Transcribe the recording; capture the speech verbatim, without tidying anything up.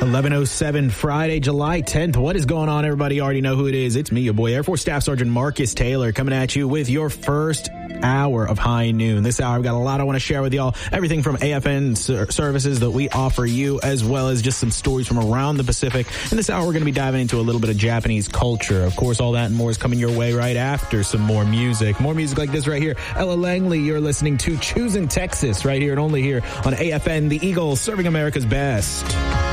eleven oh seven Friday, July tenth. What is going on, everybody? You already know who it is. It's me, your boy, Air Force Staff Sergeant Marcus Taylor, coming at you with your first hour of High Noon. This hour, I've got a lot I want to share with y'all. Everything from A F N ser- services that we offer you, as well as just some stories from around the Pacific. In this hour, we're going to be diving into a little bit of Japanese culture. Of course, all that and more is coming your way right after some more music. More music like this right here. Ella Langley, you're listening to Choosing Texas right here and only here on A F N, the Eagle, serving America's best.